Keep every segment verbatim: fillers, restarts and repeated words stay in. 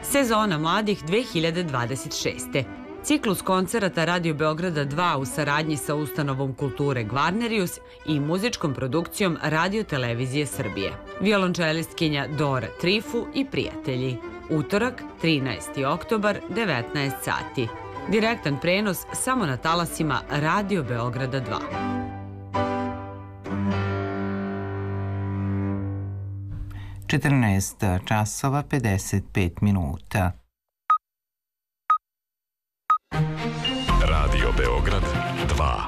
Sezona mladih dve hiljade dvadeset šeste. Ciklus koncerata Radio Beograda dva u saradnji sa ustanovom kulture Gvarnerius i muzičkom produkcijom Radio Televizije Srbije. Violončelistkinja Dora Trifu i prijatelji. Utorak, trinaesti oktobar, devetnaest sati. Direktan prenos samo na talasima Radio Beograda dva. četrnaest časova pedeset pet minuta. Radio Beograd dva.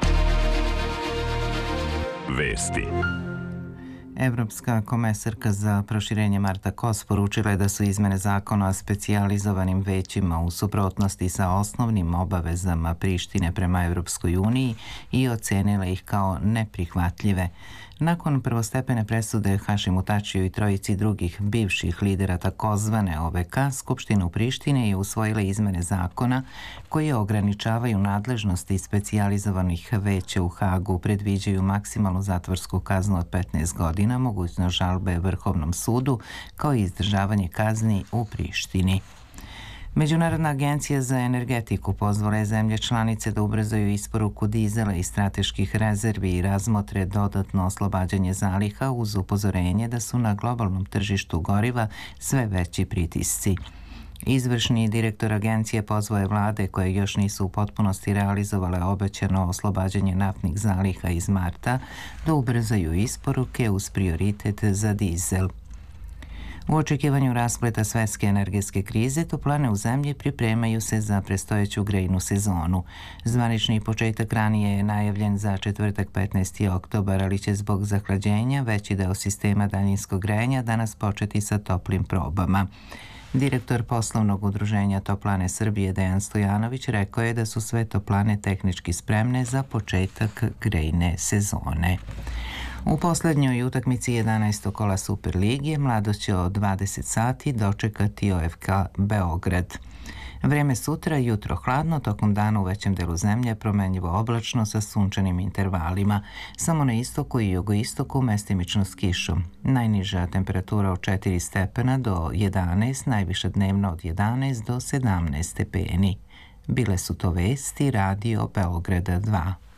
Vesti. Evropska komesarka za proširenje Marta Kos poručila je da su izmene zakona o specijalizovanim većima u suprotnosti sa osnovnim obavezama Prištine prema Evropskoj uniji i ocenila ih kao neprihvatljive. Nakon prvostepene presude Hašimu Tačiju i trojici drugih bivših lidera takozvane O V K, Skupština u Prištine je usvojila izmene zakona koje ograničavaju nadležnosti specijalizovanih veća u Hagu, predviđaju maksimalnu zatvorsku kaznu od petnaest godina, mogućnost žalbe Vrhovnom sudu, kao i izdržavanje kazni u Prištini. Međunarodna agencija za energetiku pozvala je zemlje članice da ubrzaju isporuku dizela i strateških rezervi i razmotre dodatno oslobađanje zaliha uz upozorenje da su na globalnom tržištu goriva sve veći pritisci. Izvršni direktor agencije pozvao je vlade koje još nisu u potpunosti realizovale obećano oslobađanje naftnih zaliha iz marta da ubrzaju isporuke uz prioritet za dizel. U očekivanju raspleta svetske energetske krize, toplane u zemlji pripremaju se za predstojeću grejnu sezonu. Zvanični početak ranije je najavljen za četvrtak petnaesti oktobar, ali će zbog zahlađenja veći deo sistema daljinskog grejanja danas početi sa toplim probama. Direktor poslovnog udruženja Toplane Srbije Dejan Stojanović rekao je da su sve toplane tehnički spremne za početak grejne sezone. U poslednjoj utakmici jedanaestog kola Superligije Mladost će od dvadeset sati dočekati O F K Beograd. Vreme sutra, jutro hladno, tokom dana u većem delu zemlje promenljivo oblačno sa sunčanim intervalima. Samo na istoku i jugoistoku mestimično s kišom. Najniža temperatura od četiri stepena do jedanaest, najviša dnevno od jedanaest do sedamnaest stepeni. Bile su to vesti Radio Beograda dva.